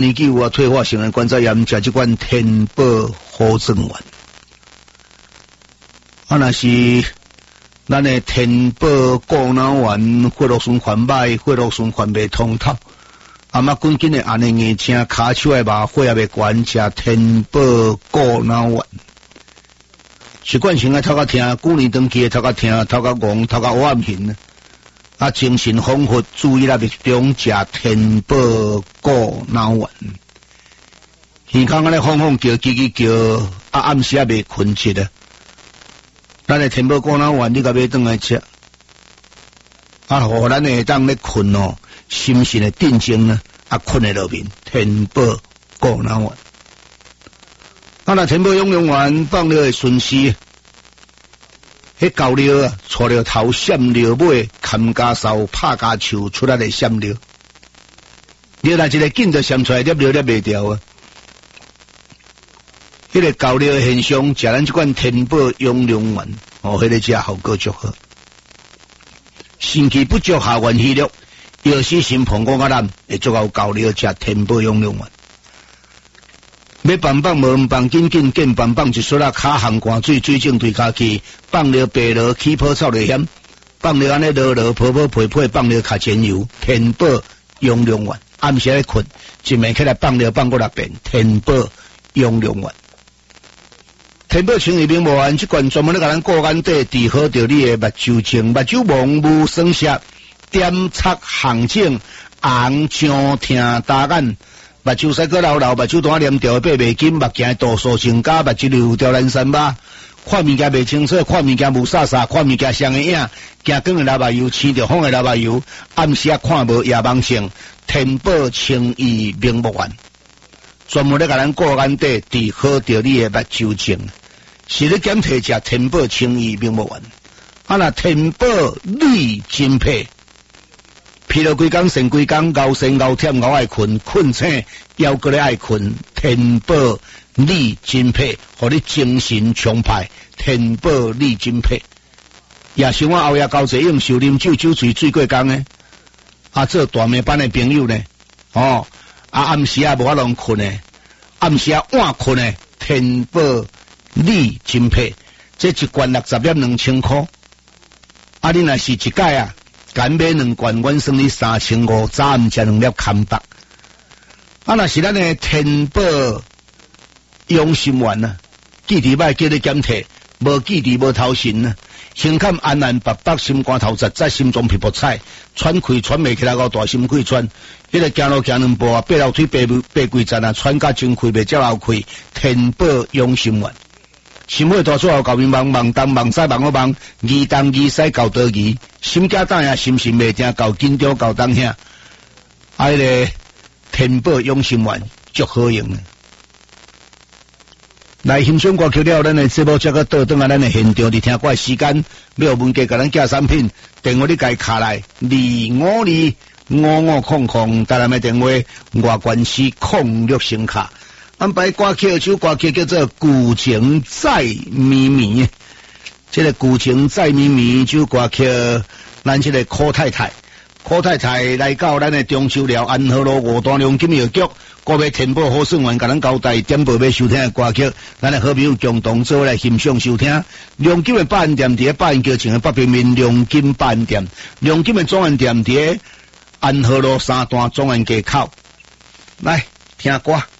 年纪有啊退化性的关节炎，食这款天宝好转丸。啊，若是咱的天宝固脑丸，血液循环歹，血液循环袂通透。啊嘛，赶紧的安尼硬请骹手的麻血也袂悬，食天宝固脑丸。习惯性的头壳疼，久年长期的头壳疼，头壳戆，头壳黑暗形。啊，精神恍惚，注意力集中，食天宝固脑丸。耳孔安尼晃晃叫，叽叽叫，啊暗时也袂困切啊。咱的天宝固脑丸，你甲买转来食，啊，互咱会当咧困哦，心神的定静呢，啊困会落面。天宝固脑丸，啊，若天宝养龙丸放了会顺势。迄高料啊，除了头闪料尾，砍家梢拍家手出来的闪料，你若一个紧就闪出来，粒料粒袂掉啊！迄个高料现象，食咱这款天宝养龙丸，哦，迄个食效果足好。肾气不足下元气力，药师心膀胱较烂，会足够高料食天宝养龙丸。要棒棒无棒紧紧，见棒棒一撮啊！骹含汗水，水肿对骹去，放了白萝起泡臭就险，放了安尼落落泡泡配配，放了卡煎油，天宝养龙丸。暗时咧困，一暝起来放了放过6遍，天宝养龙丸。天宝清热明目丸，这款专门咧甲咱顾眼底，治好着你的目睭症、目睭蒙雾酸涩、点擦红肿、红肿疼大眼。目睭使个老老，目睭单黏掉爬袂紧，目镜度数增加，目睭流掉蓝山巴，看物件袂清楚，看物件无煞煞，看物件双个影，行光的老目油，青着风的老目油，暗时啊看无夜盲症，天宝清热明目丸，专门咧甲咱顾眼底，治好着你的目睭症，是咧检体食天宝清热明目丸，啊那天宝利金配。疲劳规工，神规工，熬神熬忝，熬爱困，困醒腰骨咧爱困。天宝利金配，互你精神充沛。天宝利金配，夜生活熬夜交济用，受啉酒酒醉醉过工呢。啊，做大妹班的朋友呢，哦，啊暗时啊无法通困呢，暗时啊晚困呢。天宝利金配，这一罐60粒2000块，啊，你若是一届啊。敢买2罐，阮算你3500，早暗食2粒康白。啊，若是咱的天宝养心丸啊，记伫歹叫你检体，无记伫无头神啊，胸坎安安白白，心肝头窒窒，心脏皮肤彩，喘气喘袂起来，到大心气喘。迄个行路行2步啊，爬楼梯爬几站啊，喘甲真气袂照后气。天宝养心丸。心血大出后，搞面忙忙东忙西忙我忙，宜东宜西搞得宜，心惊胆呀，心神袂定，搞紧张搞当下。迄个天宝养心丸足好用的。来欣赏歌曲了，咱的节目则个倒转啊，咱的现场伫听歌的时间，要有问价甲咱寄产品，电话你家卡来2525500，台南的电话外关系06声卡。安排歌曲，首歌曲叫做《旧情再绵绵》。这个《旧情再绵绵》首歌曲，咱这个柯太太来到咱的中秋寮安和路5段龙金药局，各位天宝好顺丸，甲咱交代点播要收听的歌曲，咱的好朋友共同做来欣赏收听。龙金的百安店伫百安桥前的北平面，龙金百安店，龙金的总安店伫安和路3段总安街口，来听歌。